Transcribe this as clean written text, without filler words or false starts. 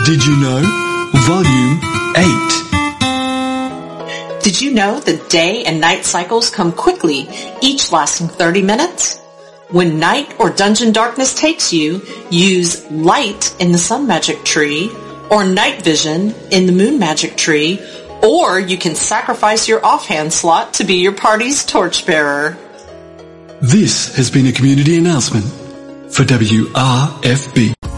Did you know? Volume 8. Did you know that day and night cycles come quickly, each lasting 30 minutes? When night or dungeon darkness takes you, use light in the sun magic tree, or night vision in the moon magic tree, or you can sacrifice your offhand slot to be your party's torchbearer. This has been a community announcement for WRFB.